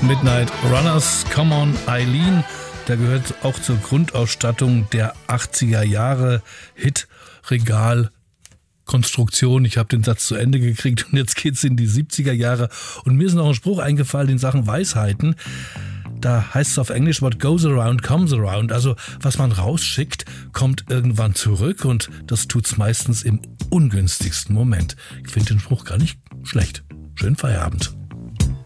Midnight Runners, Come On Eileen. Der gehört auch zur Grundausstattung der 80er Jahre Hit-Regal-Konstruktion. Ich habe den Satz zu Ende gekriegt und jetzt geht's in die 70er Jahre. Und mir ist noch ein Spruch eingefallen in Sachen Weisheiten. Da heißt es auf Englisch, what goes around comes around. Also was man rausschickt, kommt irgendwann zurück und das tut's meistens im ungünstigsten Moment. Ich finde den Spruch gar nicht schlecht. Schönen Feierabend.